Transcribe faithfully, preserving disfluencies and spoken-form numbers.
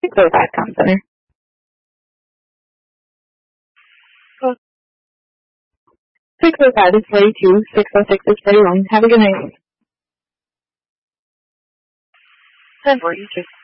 six oh five Com Center. six oh five is forty-two. six oh six is forty-one. Have a good night. ten forty-two.